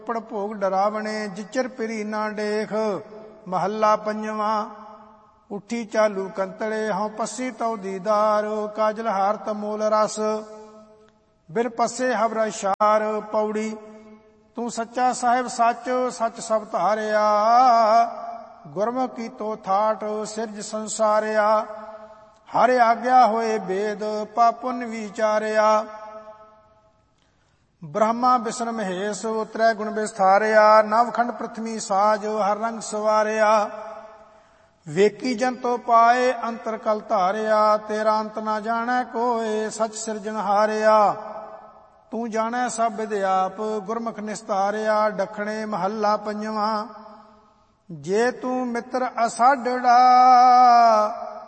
ਪੜ ਭੋਗ ਡਰਾਵਣੇ ਜਿਚਰ ਪਿਰੀ ਨਾ ਡੇਖ। ਮਹੱਲਾ ਪੰਜਵਾਂ। ਉੱਠੀ ਚਾਲੂ ਕੰਤੜੇ ਹਉ ਪੱਸੀ ਤਉ ਦੀਦਾਰ। ਕਾਜਲ ਹਾਰਤ ਮੂਲ ਰਸ ਬਿਨ ਪੱਸੇ ਹਵ ਇਸ਼ਾਰ। ਪੌੜੀ। ਤੂੰ ਸੱਚਾ ਸਾਹਿਬ ਸੱਚ ਸੱਚ ਸਭ ਧਾਰਿਆ। ਗੁਰਮੁਖ ਕੀਤੋ ਥਾਟ ਸਿਰਜ ਸੰਸਾਰਿਆ। ਹਰਿ ਆਗਿਆ ਹੋਏ ਬੇਦ ਪਾਪ ਪੁੰਨ ਵਿਚਾਰਿਆ। ਬ੍ਰਹਮਾ ਵਿਸ਼ਨ ਮਹੇਸ਼ ਉਤਰੈ ਗੁਣ ਵਿਸਥਾਰਿਆ। ਨਵਖੰਡ ਪ੍ਰਥਮੀ ਸਾਜ ਹਰ ਰੰਗ ਸਵਾਰਿਆ। ਵੇਖੀ ਜੰਤੋ ਪਾਏ ਅੰਤਰ ਕਲ ਧਾਰਿਆ। ਤੇਰਾ ਅੰਤ ਨਾ ਜਾਣੈ ਕੋਇ ਸਚ ਸਿਰਜਣਹਾਰਿਆ। ਤੂੰ ਜਾਣੈ ਸਭ ਵਿਦ ਆਪ ਗੁਰਮੁਖ ਨਿਸਤਾਰਿਆ। ਡਖਣੇ। ਮਹੱਲਾ ਪੰਜਵਾਂ। ਜੇ ਤੂੰ ਮਿੱਤਰ ਅਸਾਢੜਾ